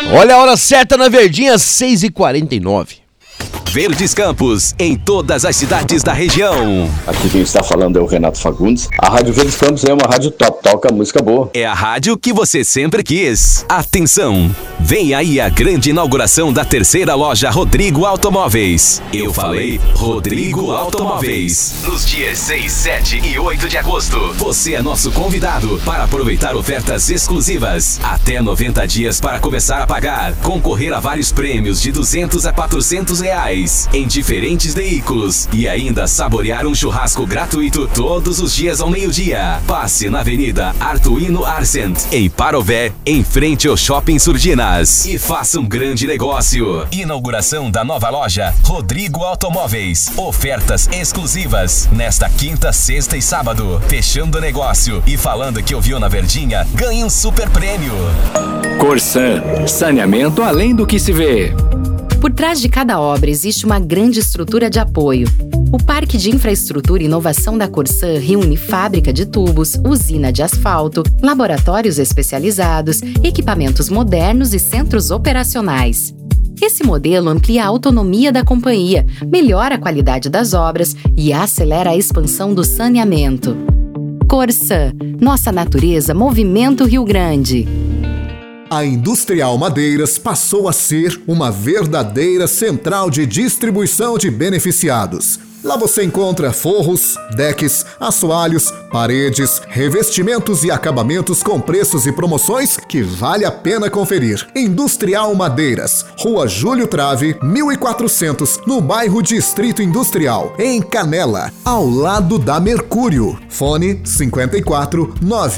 Olha a hora certa na Verdinha, 6h49. Verdes Campos, em todas as cidades da região. Aqui quem está falando é o Renato Fagundes. A Rádio Verdes Campos é uma rádio top, toca música boa. É a rádio que você sempre quis. Atenção, vem aí a grande inauguração da terceira loja Rodrigo Automóveis. Eu falei Rodrigo Automóveis. Nos dias 6, 7 e 8 de agosto, você é nosso convidado para aproveitar ofertas exclusivas. Até 90 dias para começar a pagar. Concorrer a vários prêmios de R$200 a R$400 em diferentes veículos e ainda saborear um churrasco gratuito todos os dias ao meio-dia. Passe na Avenida Artuino Arsent, em Parové, em frente ao Shopping Surginas, e faça um grande negócio. Inauguração da nova loja Rodrigo Automóveis. Ofertas exclusivas nesta quinta, sexta e sábado. Fechando o negócio e falando que ouviu na Verdinha, ganhe um super prêmio. Corsan, saneamento além do que se vê. Por trás de cada obra existe uma grande estrutura de apoio. O Parque de Infraestrutura e Inovação da Corsan reúne fábrica de tubos, usina de asfalto, laboratórios especializados, equipamentos modernos e centros operacionais. Esse modelo amplia a autonomia da companhia, melhora a qualidade das obras e acelera a expansão do saneamento. Corsan, nossa natureza, Movimento Rio Grande. A Industrial Madeiras passou a ser uma verdadeira central de distribuição de beneficiados. Lá você encontra forros, decks, assoalhos, paredes, revestimentos e acabamentos com preços e promoções que vale a pena conferir. Industrial Madeiras, Rua Júlio Trave, 1400, no bairro Distrito Industrial, em Canela, ao lado da Mercúrio. Fone 54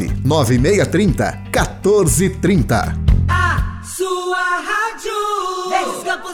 99630 1430. A sua rádio, Verdes Campos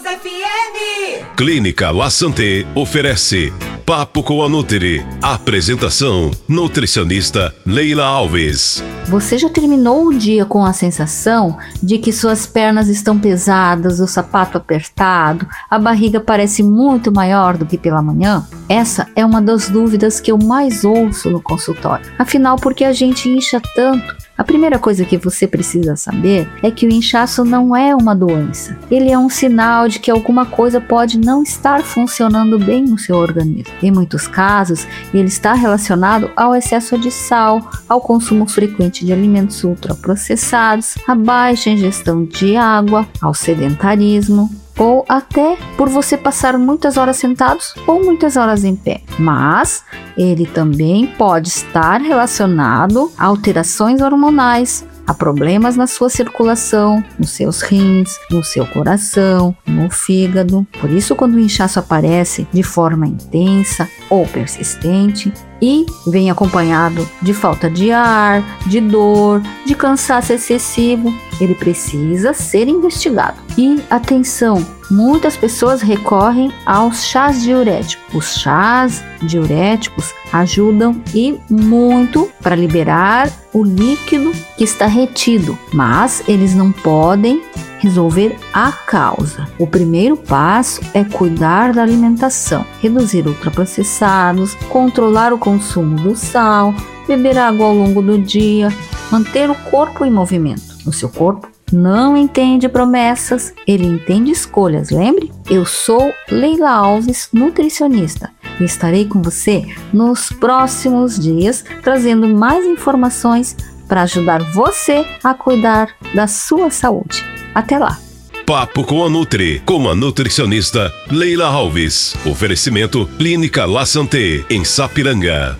FM. Clínica La Santé oferece Papo com a Nutri. Apresentação, nutricionista Leila Alves. Você já terminou o dia com a sensação de que suas pernas estão pesadas, o sapato apertado, a barriga parece muito maior do que pela manhã? Essa é uma das dúvidas que eu mais ouço no consultório. Afinal, por que a gente incha tanto? A primeira coisa que você precisa saber é que o inchaço não é uma doença. Ele é um sinal de que alguma coisa pode não estar funcionando bem no seu organismo. Em muitos casos, ele está relacionado ao excesso de sal, ao consumo frequente de alimentos ultraprocessados, à baixa ingestão de água, ao sedentarismo, ou até por você passar muitas horas sentados ou muitas horas em pé. Mas ele também pode estar relacionado a alterações hormonais, a problemas na sua circulação, nos seus rins, no seu coração, no fígado. Por isso, quando o inchaço aparece de forma intensa ou persistente e vem acompanhado de falta de ar, de dor, de cansaço excessivo, ele precisa ser investigado. E atenção, muitas pessoas recorrem aos chás diuréticos. Os chás diuréticos ajudam e muito para liberar o líquido que está retido, mas eles não podem resolver a causa. O primeiro passo é cuidar da alimentação, reduzir ultraprocessados, controlar o consumo do sal, beber água ao longo do dia, manter o corpo em movimento. O seu corpo não entende promessas, ele entende escolhas, lembre? Eu sou Leila Alves, nutricionista, e estarei com você nos próximos dias trazendo mais informações para ajudar você a cuidar da sua saúde. Até lá! Papo com a Nutri, com a nutricionista Leila Alves. Oferecimento Clínica La Santé, em Sapiranga.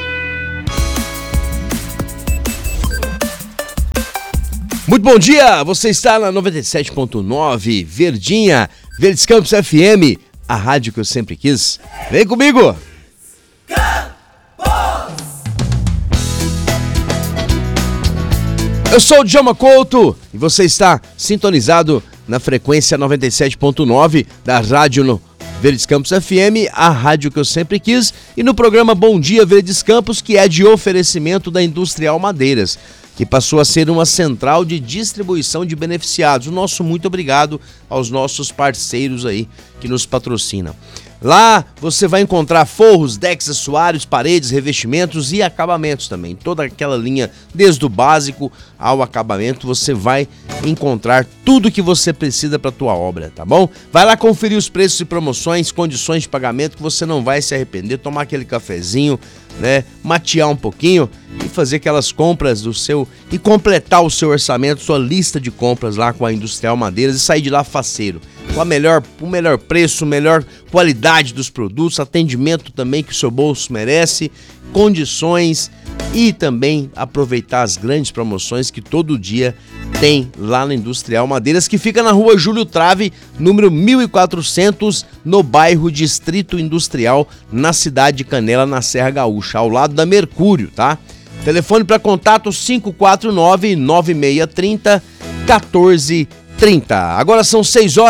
Muito bom dia, você está na 97.9 Verdinha, Verdes Campos FM, a rádio que eu sempre quis. Vem comigo! Eu sou o Djalma Couto e você está sintonizado na frequência 97.9 da rádio Verdes Campos FM, a rádio que eu sempre quis, e no programa Bom Dia Verdes Campos, que é de oferecimento da Industrial Madeiras, que passou a ser uma central de distribuição de beneficiados. O nosso muito obrigado aos nossos parceiros aí que nos patrocinam. Lá você vai encontrar forros, decks, assoalhos, paredes, revestimentos e acabamentos também. Toda aquela linha, desde o básico ao acabamento, você vai encontrar tudo que você precisa para a tua obra, tá bom? Vai lá conferir os preços e promoções, condições de pagamento que você não vai se arrepender, tomar aquele cafezinho, né, matear um pouquinho e fazer aquelas compras do seu e completar o seu orçamento, sua lista de compras lá com a Industrial Madeiras e sair de lá faceiro, com o melhor preço, melhor qualidade dos produtos, atendimento também que o seu bolso merece, condições e também aproveitar as grandes promoções que todo dia tem lá na Industrial Madeiras, que fica na rua Júlio Trave, número 1400, no bairro Distrito Industrial, na cidade de Canela, na Serra Gaúcha, ao lado da Mercúrio, tá? Telefone para contato 549-9630-1430. Agora são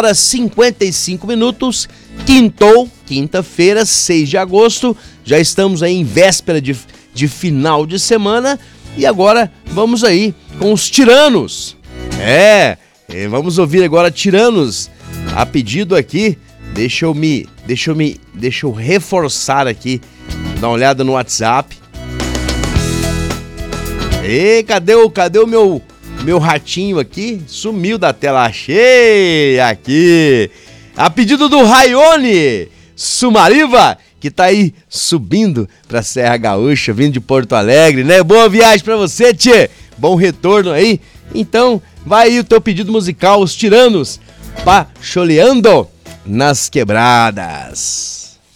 6h55, quinta-feira, 6 de agosto, já estamos aí em véspera de final de semana e agora vamos aí com os Tiranos. Vamos ouvir agora Tiranos, a pedido aqui, deixa eu reforçar aqui, dar uma olhada no WhatsApp. Cadê o meu ratinho aqui? Sumiu da tela, achei aqui. A pedido do Raione Sumariva, que tá aí subindo pra Serra Gaúcha, vindo de Porto Alegre, né? Boa viagem pra você, tchê. Bom retorno aí. Então, vai aí o teu pedido musical, Os Tiranos, pacholeando nas quebradas.